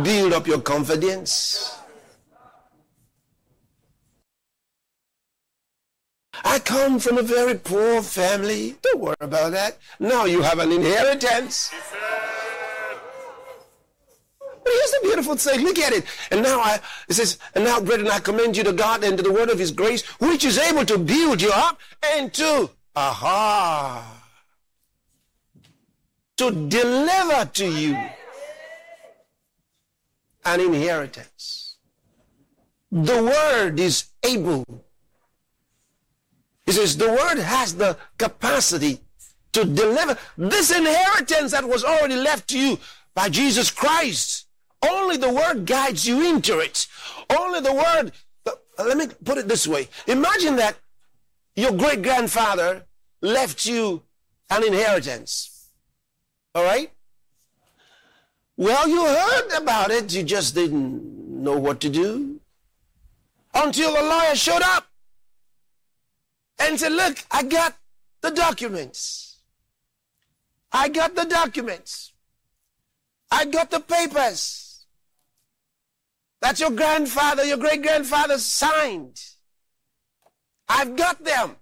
Build up your confidence. I come from a very poor family. Don't worry about that. Now you have an inheritance. But here's the beautiful thing. Look at it. And now it says, and now, brethren, I commend you to God and to the word of his grace, which is able to build you up and to deliver to you an inheritance. The word is able. He says the word has the capacity to deliver this inheritance that was already left to you by Jesus Christ. Only the word guides you into it. Only the word. Let me put it this way. Imagine that your great-grandfather left you an inheritance. All right? Well, you heard about it. You just didn't know what to do until a lawyer showed up and said, look, I got the documents. I got the documents. I got the papers that your grandfather, your great-grandfather signed. I've got them.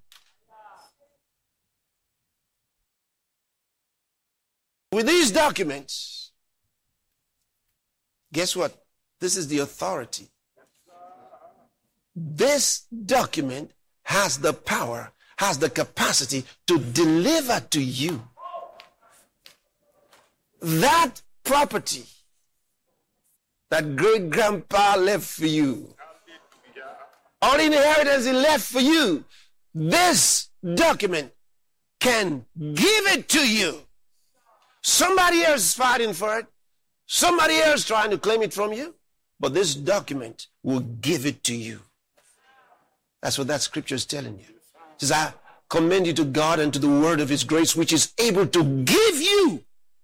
With these documents, guess what? This is the authority. This document has the power, has the capacity to deliver to you that property that great-grandpa left for you. All the inheritance he left for you. This document can give it to you. Somebody else is fighting for it. Somebody else trying to claim it from you. But this document will give it to you. That's what that scripture is telling you. It says, I commend you to God and to the word of his grace, which is able to give you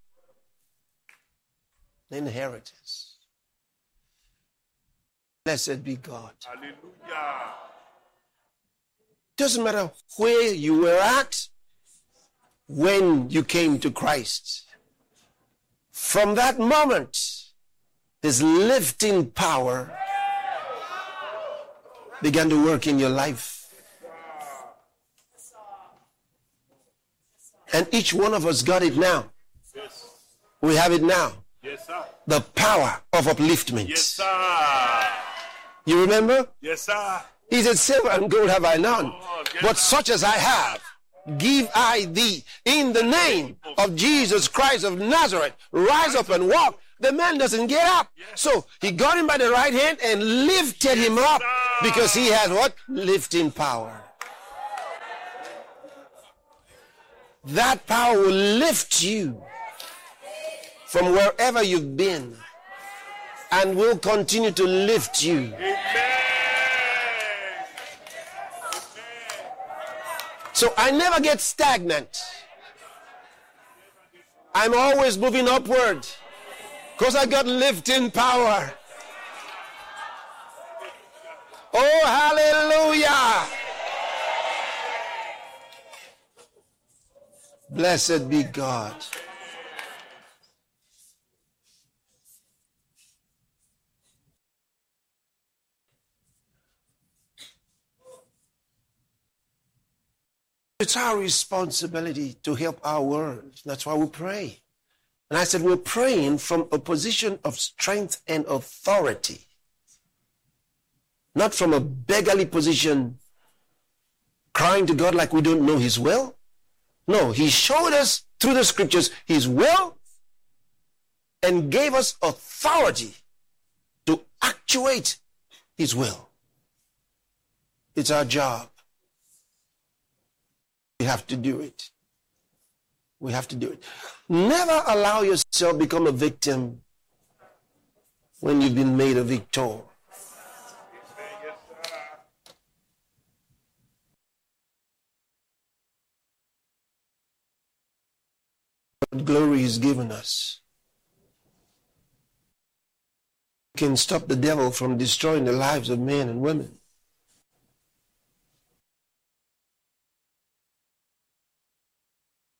the inheritance. Blessed be God. Hallelujah. Doesn't matter where you were at when you came to Christ. From that moment, his lifting power began to work in your life. And each one of us got it now. Yes. We have it now. Yes, sir. The power of upliftment. Yes, sir. You remember? Yes, sir. He said, silver and gold have I none, Oh, yes, but sir. such as I have, give I thee. In the name of Jesus Christ of Nazareth, rise up and walk. The man doesn't get up. So he got him by the right hand and lifted him up because he has what? Lifting power. That power will lift you from wherever you've been and will continue to lift you. Amen. So I never get stagnant. I'm always moving upward because I got lifting power. Oh, hallelujah. Blessed be God. It's our responsibility to help our world. That's why we pray. And I said we're praying from a position of strength and authority. Not from a beggarly position, crying to God like we don't know his will. No, he showed us through the scriptures his will and gave us authority to actuate his will. It's our job. We have to do it. We have to do it. Never allow yourself to become a victim when you've been made a victor. What glory he's given us. We can stop the devil from destroying the lives of men and women.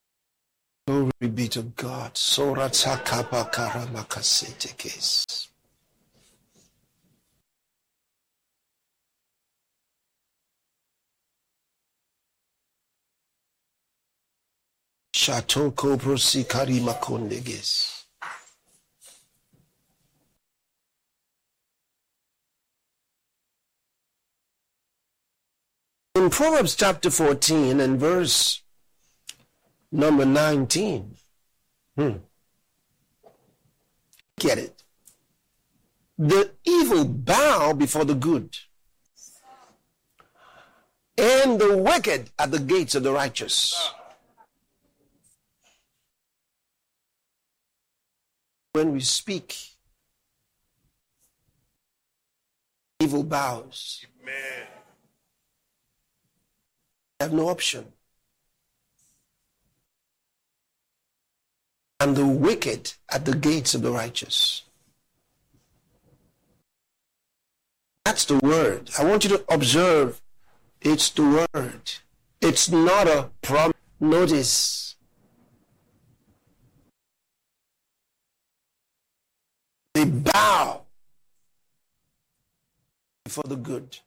Glory be to God. Shatoko prosikari makondeges. In Proverbs chapter 14 and verse number 19, get it. The evil bow before the good, and the wicked at the gates of the righteous. When we speak, evil bows. Amen. Have no option. And the wicked at the gates of the righteous. That's the word. I want you to observe. It's the word. It's not a promise. Notice. They bow before the good.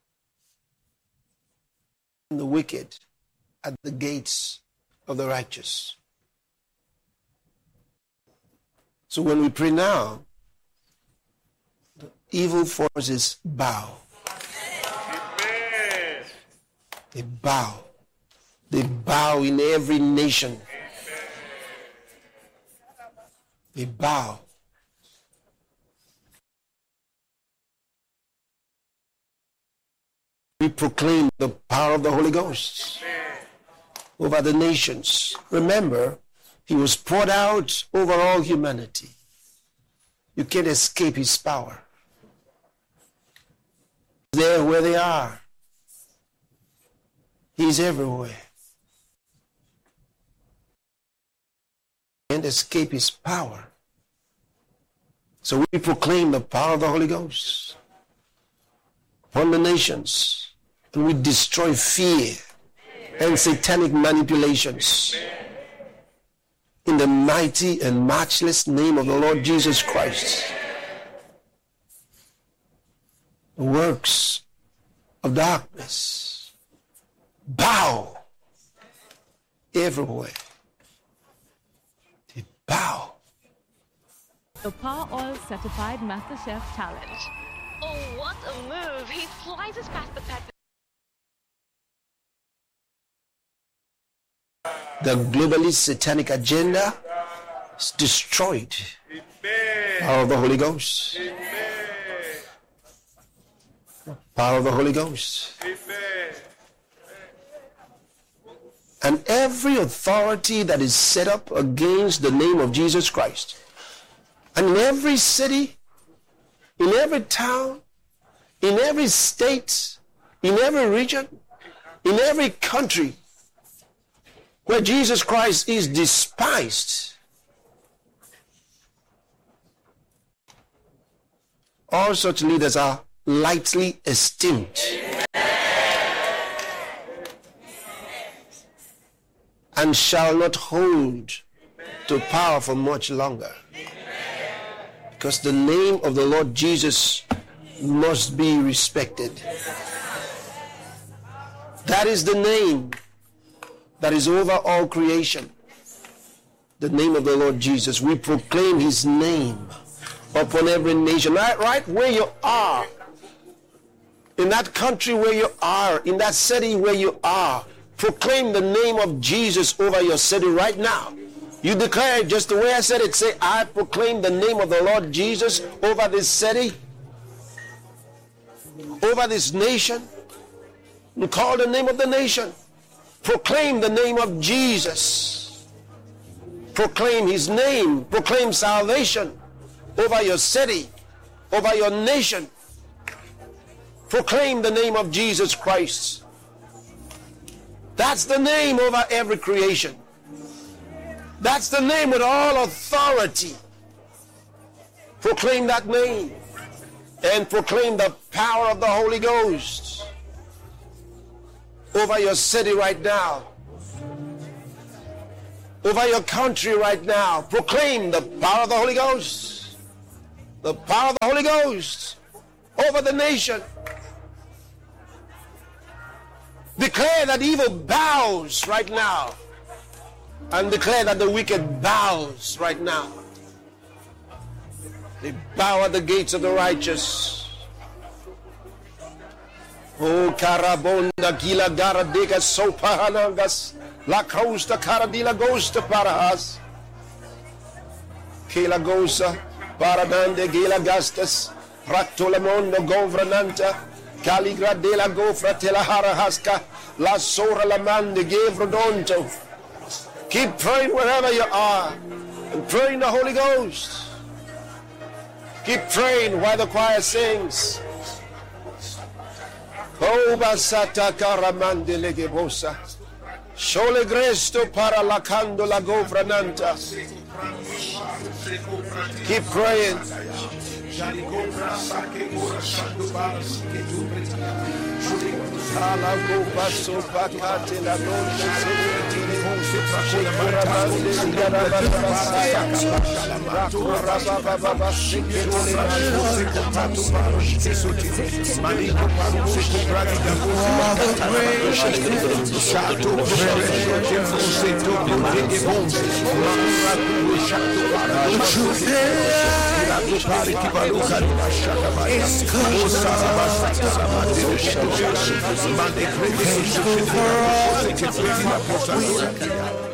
And the wicked at the gates of the righteous. So when we pray now, the evil forces bow. Amen. They bow. They bow in every nation. They bow. We proclaim the power of the Holy Ghost over the nations. Remember, he was poured out over all humanity. You can't escape his power. There where they are. He's everywhere. You can't escape his power. So we proclaim the power of the Holy Ghost upon the nations. And we destroy fear and satanic manipulations. In the mighty and matchless name of the Lord Jesus Christ. The works of darkness bow everywhere. They bow. The Power Oil Certified MasterChef Challenge. Oh, what a move! He slices past the pepper. The globalist satanic agenda is destroyed. Amen. Power of the Holy Ghost. Amen. Power of the Holy Ghost. Amen. And every authority that is set up against the name of Jesus Christ, and in every city, in every town, in every state, in every region, in every country, where Jesus Christ is despised, all such leaders are lightly esteemed. And shall not hold to power for much longer. Because the name of the Lord Jesus must be respected. That is the name that is over all creation. The name of the Lord Jesus. We proclaim his name upon every nation. Right where you are. In that country where you are. In that city where you are. Proclaim the name of Jesus over your city right now. You declare it just the way I said it. Say, I proclaim the name of the Lord Jesus over this city. Over this nation. And call the name of the nation. Proclaim the name of Jesus. Proclaim his name. Proclaim salvation over your city, over your nation. Proclaim the name of Jesus Christ. That's the name over every creation. That's the name with all authority. Proclaim that name. And proclaim the power of the Holy Ghost over your city right now, over your country right now. Proclaim the power of the Holy Ghost, the power of the Holy Ghost over the nation. Declare that evil bows right now. and declare that the wicked bows right now. They bow at the gates of the righteous. Oh, Karabonda Gila Garadega Sopahanangas La Costa Caradila Gosta Parahas Kila Gosa Paradande Gila Gastas Ratolamondo Govrananta Caligra de la Gofra Telahara Haska La Sora Lamande Gevrodonto. Keep praying wherever you are and pray in the Holy Ghost. Keep praying while the choir sings. Oh, basata caramande legebosa. Sole gresto para la cando la govrananta. Keep praying. La copa sopa cate la noche Mande